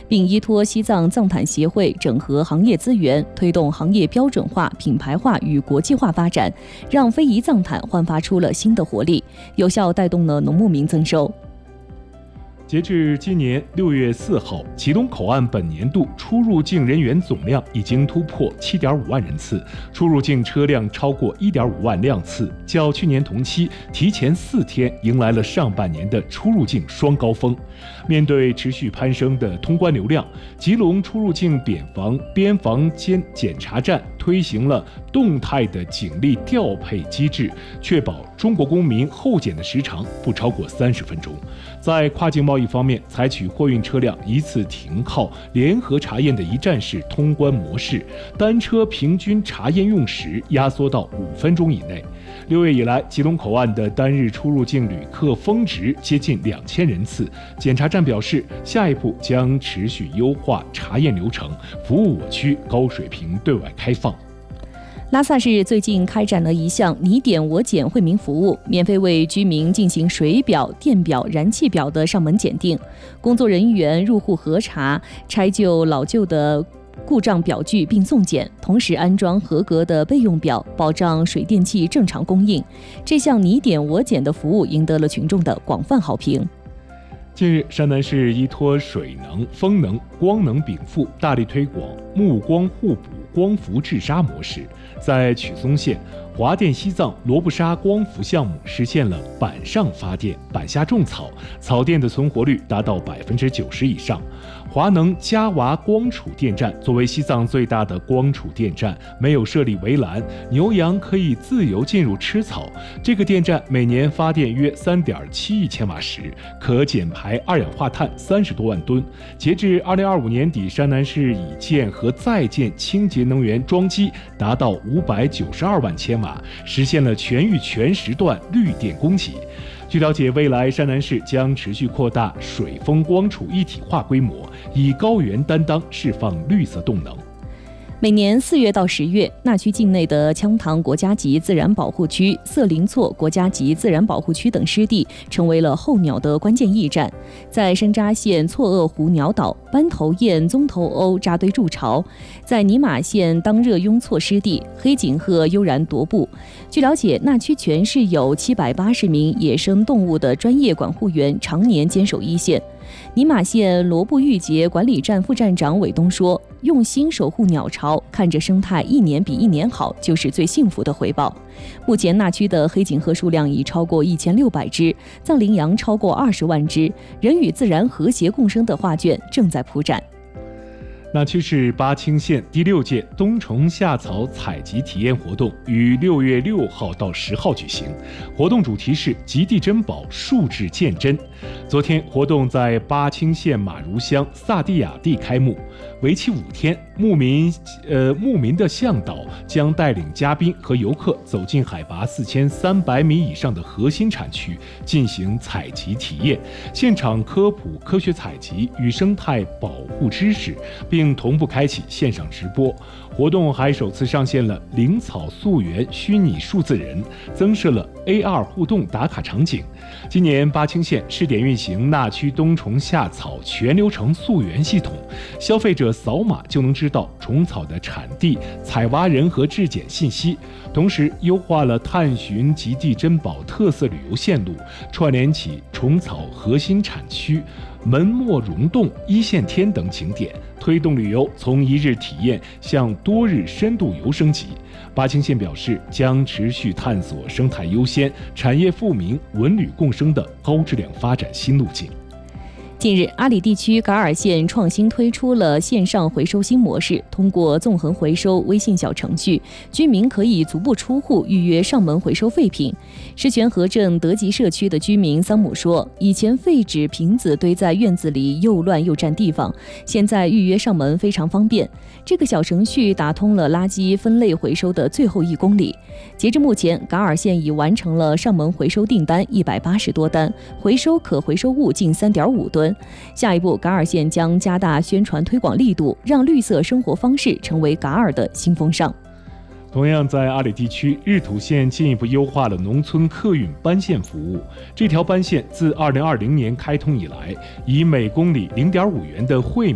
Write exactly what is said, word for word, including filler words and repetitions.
并依托西藏藏毯协会整合行业资源，推动行业标准化、品牌化与国际化发展，让非遗藏毯焕发出了新的活力，有效带动了农牧民增收。 截至今年六月四号，启东口岸本年度出入境人员总量已经突破 七点五万人次，出入境车辆超过 一点五万辆次，较去年同期提前四天迎来了上半年的出入境双高峰。面对持续攀升的通关流量，吉隆出入境边防边防监检查站推行了动态的警力调配机制，确保中国公民候检的时长不超过三十分钟。在跨境贸易方面，采取货运车辆一次停靠、联合查验的一站式通关模式，单车平均查验用时压缩到五分钟以内。六月以来，吉隆口岸的单日出入境旅客峰值接近两千人次。检查站表示，下一步将持续优化查验流程，服务我区高水平对外开放。 拉萨市最近开展了一项你点我检惠民服务，免费为居民进行水表、电表、燃气表的上门检定，工作人员入户核查、拆旧老旧的故障表具并送检，同时安装合格的备用表，保障水电气正常供应。这项你点我检的服务赢得了群众的广泛好评。 近日，山南市依托水能、风能、光能禀赋，大力推广木光互补光伏治沙模式，在曲松县华电西藏罗布沙光伏项目实现了板上发电、板下种草，草电的存活率达到百分之九十以上。华能加娃光储电站作为西藏最大的光储电站，没有设立围栏，牛羊可以自由进入吃草。这个电站每年发电约 三点七亿千瓦时，可减排二氧化碳三十多万吨。截至二零二五年底，山南市已建和在建清洁能源装机达到五百九十二万千瓦，实现了全域全时段绿电供给。据了解，未来山南市将持续扩大水风光储一体化规模，以高原担当释放绿色动能。 每年四月到十月，纳区境内的羌塘国家级自然保护区、色林措国家级自然保护区等湿地成为了候鸟的关键驿站。在深扎县错愕湖鸟岛，斑头雁、棕头鸥扎堆筑巢；在尼玛县当热雍措湿地，黑颈鹤悠然踱步。据了解，纳区全市有七百八十名野生动物的专业管护员常年坚守一线。尼玛县罗布玉节管理站副站长韦东说，用心守护鸟巢，看着生态一年比一年好，就是最幸福的回报。目前纳区的黑颈鹤数量已超过一千六百只，藏羚羊超过二十万只，人与自然和谐共生的画卷正在铺展。 纳区市巴清县第六届冬虫夏草采集体验活动于六月六号到十号举行，活动主题是极地珍宝树质鉴真。昨天活动在巴清县马如乡萨蒂亚地开幕，为期五天。牧民呃牧民的向导将带领嘉宾和游客走进海拔四千三百米以上的核心产区进行采集体验，现场科普科学采集与生态保护知识，并同步开启线上直播。活动还首次上线了灵草溯源虚拟数字人，增设了 A R 互动打卡场景。今年巴清县试点运行纳区冬虫夏草全流程溯源系统，消费者扫码就能知道虫草的产地、采挖人和质检信息，同时优化了探寻极地珍宝特色旅游线路，串联起虫草核心产区、门莫溶洞、一线天等景点，推动旅游从一日体验向多日深度游升级。巴清县表示，将持续探索生态优先、产业富民、文旅共生的高质量发展新路径。 近日，阿里地区噶尔县创新推出了线上回收新模式，通过纵横回收微信小程序，居民可以足不出户预约上门回收废品。狮泉河镇德吉社区的居民桑姆说，以前废纸瓶子堆在院子里又乱又占地方，现在预约上门非常方便。这个小程序打通了垃圾分类回收的最后一公里。截至目前，噶尔县已完成了上门回收订单一百八十多单，回收可回收物近 三点五吨。下一步，噶尔县将加大宣传推广力度，让绿色生活方式成为噶尔的新风尚。 同样在阿里地区，日土县进一步优化了农村客运班线服务。这条班线自二零二零年开通以来，以每公里 零点五元的惠